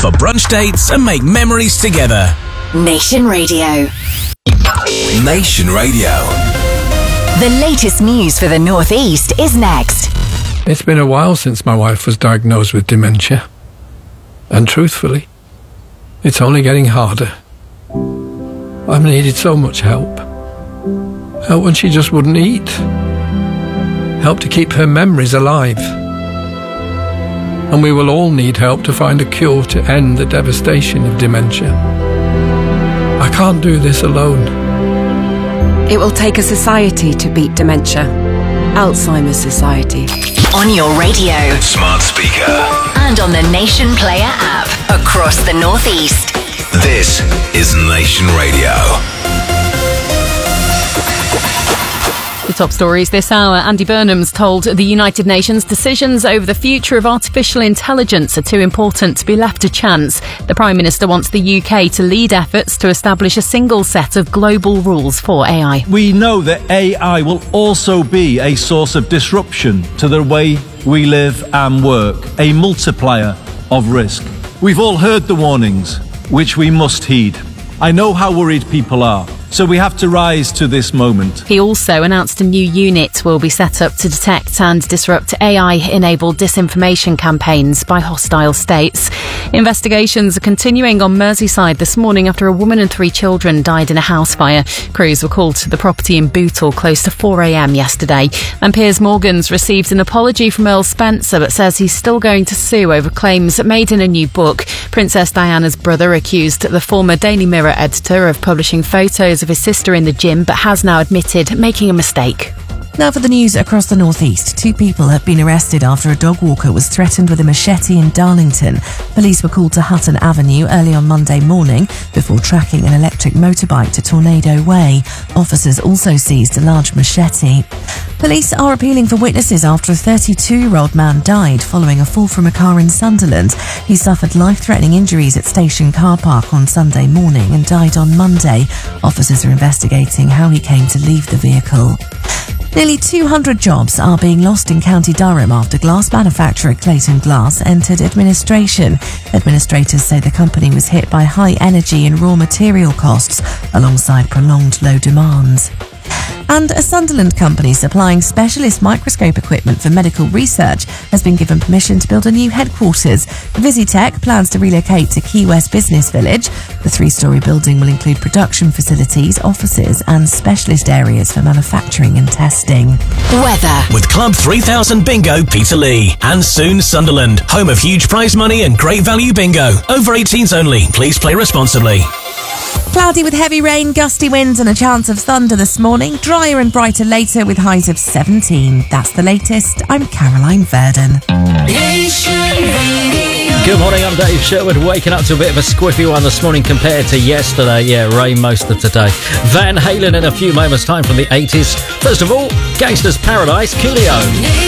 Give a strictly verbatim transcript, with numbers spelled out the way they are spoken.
for brunch dates and make memories together. Nation Radio. Nation Radio. The latest news for the North East is next. It's been a while since my wife was diagnosed with dementia. And truthfully, it's only getting harder. I've needed so much help. Help when she just wouldn't eat. Help to keep her memories alive. And we will all need help to find a cure to end the devastation of dementia. I can't do this alone. It will take a society to beat dementia. Alzheimer's Society. On your radio. Smart speaker. And on the Nation Player app. Across the North East. This is Nation Radio. The top stories this hour. Andy Burnham's told the United Nations decisions over the future of artificial intelligence are too important to be left to chance. The Prime Minister wants the U K to lead efforts to establish a single set of global rules for A I. We know that A I will also be a source of disruption to the way we live and work, a multiplier of risk. We've all heard the warnings, which we must heed. I know how worried people are, so we have to rise to this moment. He also announced a new unit will be set up to detect and disrupt A I-enabled disinformation campaigns by hostile states. Investigations are continuing on Merseyside this morning after a woman and three children died in a house fire. Crews were called to the property in Bootle close to four a.m. yesterday. And Piers Morgan's received an apology from Earl Spencer but says he's still going to sue over claims made in a new book. Princess Diana's brother accused the former Daily Mirror editor of publishing photos of his sister in the gym, but has now admitted making a mistake. Now for the news across the North East. Two people have been arrested after a dog walker was threatened with a machete in Darlington. Police were called to Hutton Avenue early on Monday morning before tracking an electric motorbike to Tornado Way. Officers also seized a large machete. Police are appealing for witnesses after a thirty-two-year-old man died following a fall from a car in Sunderland. He suffered life-threatening injuries at Station Car Park on Sunday morning and died on Monday. Officers are investigating how he came to leave the vehicle. Nearly two hundred jobs are being lost in County Durham after glass manufacturer Clayton Glass entered administration. Administrators say the company was hit by high energy and raw material costs alongside prolonged low demand. And a Sunderland company supplying specialist microscope equipment for medical research has been given permission to build a new headquarters. Visitech plans to relocate to Key West Business Village. The three-storey building will include production facilities, offices and specialist areas for manufacturing and testing. Weather. With Club three thousand Bingo Peterlee and soon Sunderland, home of huge prize money and great value bingo. Over eighteens only. Please play responsibly. Cloudy with heavy rain, gusty winds and a chance of thunder this morning. Drier and brighter later with highs of seventeen. That's the latest. I'm Caroline Verdon. Good morning, I'm Dave Sherwood, waking up to a bit of a squiffy one this morning compared to yesterday. Yeah, rain most of today. Van Halen in a few moments' time from the eighties. First of all, Gangsta's Paradise, Coolio.